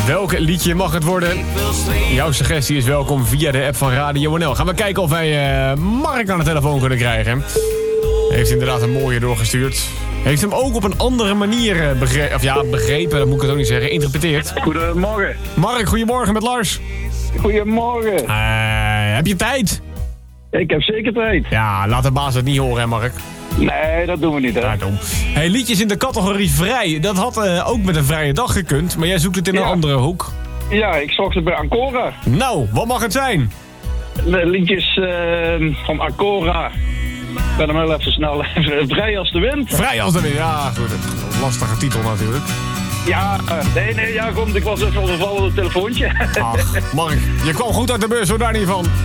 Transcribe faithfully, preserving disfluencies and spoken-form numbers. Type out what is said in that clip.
Welk liedje mag het worden? Jouw suggestie is welkom via de app van Radio N L. Gaan we kijken of wij uh, Mark aan de telefoon kunnen krijgen. Heeft inderdaad een mooie doorgestuurd. Heeft hem ook op een andere manier begrepen, of ja, begrepen, dat moet ik het ook niet zeggen, geïnterpreteerd. Goedemorgen. Mark, goedemorgen met Lars. Goedemorgen. Uh, heb je tijd? Ik heb zeker tijd. Ja, laat de baas het niet horen, hè Mark? Nee, dat doen we niet, hè. Ja, dom. Hey, liedjes in de categorie vrij. Dat had uh, ook met een vrije dag gekund, maar jij zoekt het in Ja. een andere hoek. Ja, ik zocht het bij Ancora. Nou, wat mag het zijn? De liedjes uh, van Ancora. Ik ben hem wel even snel. Vrij als de wind. Vrij als de wind, ja goed. Een lastige titel natuurlijk. Ja, uh, nee, nee, ja, komt. Ik was even overvallen op het telefoontje. Ach, Mark, je kwam goed uit de bus, hoor daar niet van.